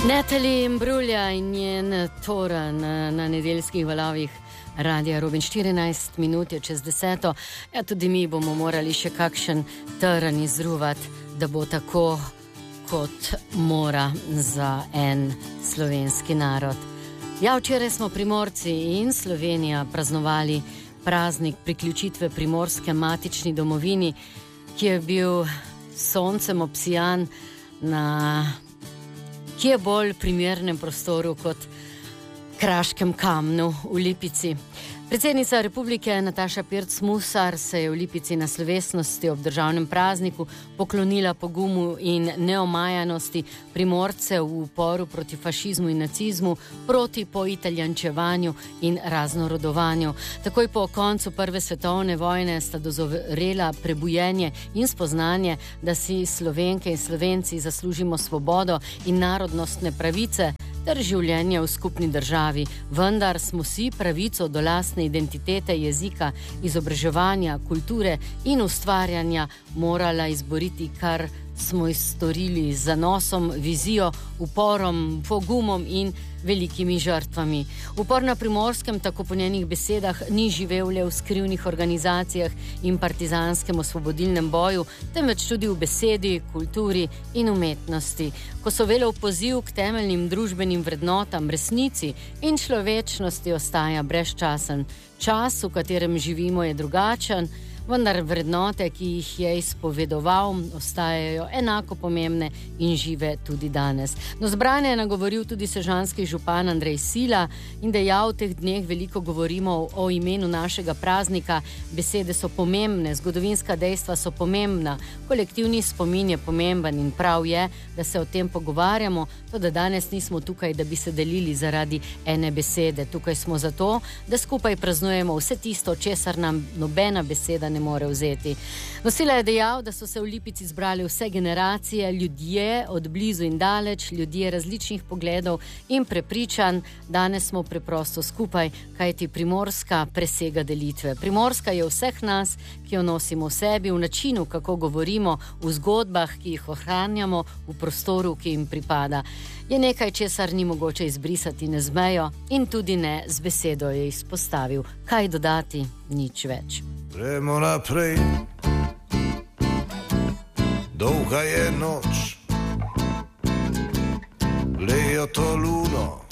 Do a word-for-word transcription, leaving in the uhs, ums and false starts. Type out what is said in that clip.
Natalie Imbruglia in njen Toran na nedeljskih valovih Radia Robin. štirinajst minut je čez deseto. Ja, tudi mi bomo morali še kakšen trn izruvati, da bo tako, kot mora za en slovenski narod. Ja, včeraj smo Primorci in Slovenija praznovali praznik priključitve Primorske matični domovini, ki je bil soncem obsijan na kje bolj primernem prostoru kot Kraškem kamnu v Lipici. Predsednica Republike Nataša Pirc Musar se je v Lipici na slovesnosti ob državnem prazniku poklonila pogumu in neomajanosti Primorcev v uporu proti fašizmu in nacizmu, proti poitalijančevanju in raznorodovanju. Takoj po koncu prve svetovne vojne sta dozorela prebujenje in spoznanje, da si Slovenke in Slovenci zaslužimo svobodo in narodnostne pravice ter življenje v skupni državi, vendar smo si pravico do lastne identitete, jezika, izobraževanja, kulture in ustvarjanja morala izboriti, kar smo storili z zanosom, vizijo, uporom, pogumom in velikimi žrtvami. Upor na Primorskem, tako po njenih besedah, ni živel le v skrivnih organizacijah in partizanskem osvobodilnem boju, temveč tudi v besedi, kulturi in umetnosti. Ko so velel poziv k temeljnim družbenim vrednotam, resnici in človečnosti ostaja brezčasen. Čas, v katerem živimo, je drugačen, vendar vrednote, ki jih je izpovedoval, ostajajo enako pomembne in žive tudi danes. No, zbrane je nagovoril tudi sežanski župan Andrej Sila in dejal, v teh dneh veliko govorimo o imenu našega praznika. Besede so pomembne, zgodovinska dejstva so pomembna, kolektivni spomin je pomemben in prav je, da se o tem pogovarjamo, to da danes nismo tukaj, da bi se delili zaradi ene besede. Tukaj smo zato, da skupaj praznujemo vse tisto, česar nam nobena beseda ne more vzeti. Nosila je dejal, da so se v Lipici zbrali vse generacije, ljudje od blizu in daleč, ljudje različnih pogledov in prepričanj. Danes smo preprosto skupaj, kajti Primorska presega delitve. Primorska je vseh nas, ki jo nosimo v sebi, v načinu, kako govorimo, v zgodbah, ki jih ohranjamo, v prostoru, ki jim pripada. Je nekaj, česar ni mogoče izbrisati ne z mejo in tudi ne z besedo, je izpostavil. Kaj dodati? Nič več. Gremo naprej, dolga je noč, glejo to luno,